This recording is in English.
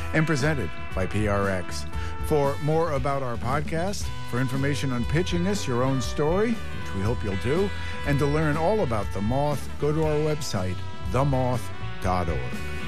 and presented by PRX. For more about our podcast, for information on pitching us your own story, which we hope you'll do, and to learn all about The Moth, go to our website, themoth.org.